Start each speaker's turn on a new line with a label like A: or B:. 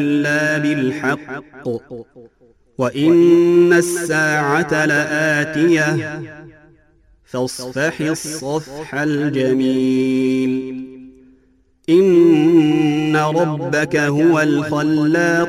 A: إلا بالحق وإن الساعة لآتية فاصفح الصفح الجميل إن ربك هو الخلاق